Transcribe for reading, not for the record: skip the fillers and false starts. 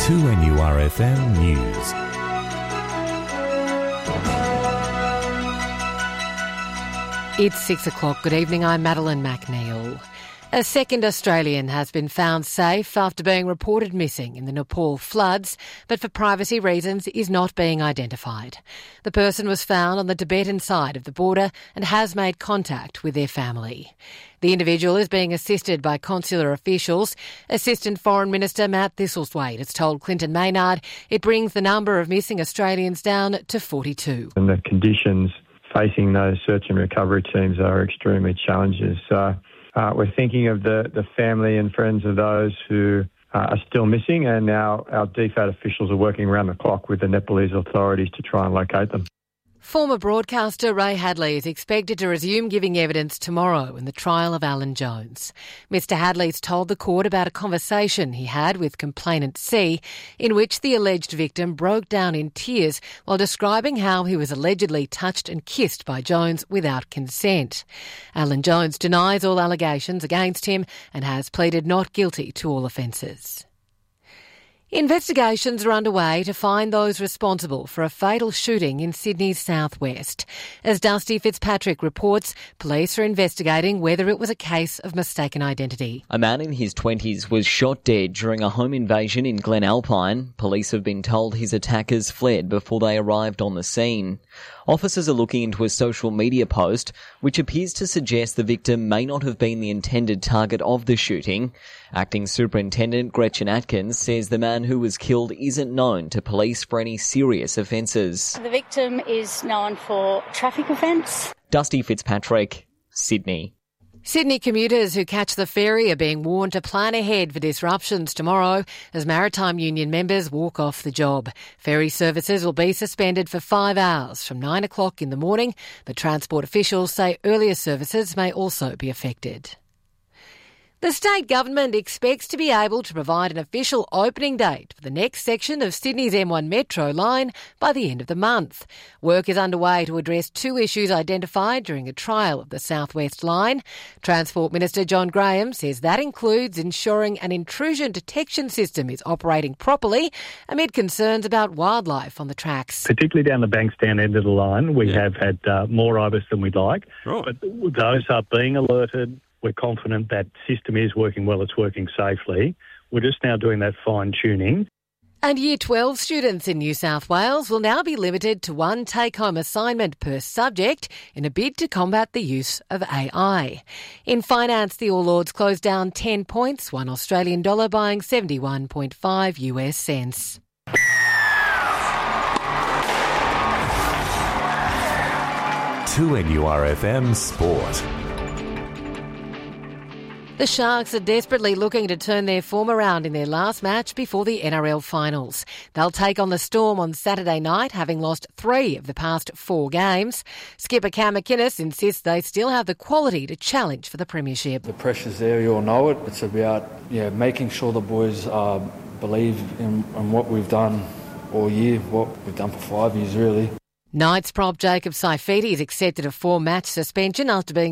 2NURFM News. It's 6 o'clock. Good evening, I'm Madeline McNeil. A second Australian has been found safe after being reported missing in the Nepal floods, but for privacy reasons is not being identified. The person was found on the Tibetan side of the border and has made contact with their family. The individual is being assisted by consular officials. Assistant Foreign Minister Matt Thistlethwaite has told Clinton Maynard it brings the number of missing Australians down to 42. And the conditions facing those search and recovery teams are extremely challenging. So we're thinking of the family and friends of those who are still missing, and now our DFAT officials are working around the clock with the Nepalese authorities to try and locate them. Former broadcaster Ray Hadley is expected to resume giving evidence tomorrow in the trial of Alan Jones. Mr Hadley's told the court about a conversation he had with complainant C, in which the alleged victim broke down in tears while describing how he was allegedly touched and kissed by Jones without consent. Alan Jones denies all allegations against him and has pleaded not guilty to all offences. Investigations are underway to find those responsible for a fatal shooting in Sydney's southwest. As Dusty Fitzpatrick reports, police are investigating whether it was a case of mistaken identity. A man in his 20s was shot dead during a home invasion in Glen Alpine. Police have been told his attackers fled before they arrived on the scene. Officers are looking into a social media post which appears to suggest the victim may not have been the intended target of the shooting. Acting Superintendent Gretchen Atkins says the man who was killed isn't known to police for any serious offences. The victim is known for traffic offence. Dusty Fitzpatrick, Sydney. Sydney commuters who catch the ferry are being warned to plan ahead for disruptions tomorrow as Maritime Union members walk off the job. Ferry services will be suspended for 5 hours from 9 o'clock in the morning, but transport officials say earlier services may also be affected. The state government expects to be able to provide an official opening date for the next section of Sydney's M1 Metro line by the end of the month. Work is underway to address two issues identified during a trial of the South West line. Transport Minister John Graham says that includes ensuring an intrusion detection system is operating properly amid concerns about wildlife on the tracks. Particularly down the Bankstown end of the line, we have had more ibis than we'd like, but those are being alerted. We're confident that system is working well, it's working safely. We're just now doing that fine-tuning. And Year 12 students in New South Wales will now be limited to one take-home assignment per subject in a bid to combat the use of AI. In finance, the All Ords closed down 10 points, one Australian dollar buying 71.5 US cents. To NURFM Sport. The Sharks are desperately looking to turn their form around in their last match before the NRL finals. They'll take on the Storm on Saturday night, having lost 3 of the past 4 games. Skipper Cam McInnes insists they still have the quality to challenge for the premiership. The pressure's there, you all know it. It's about making sure the boys believe in what we've done all year, what we've done for 5 years really. Knights prop Jacob Saifiti has accepted a 4-match suspension after being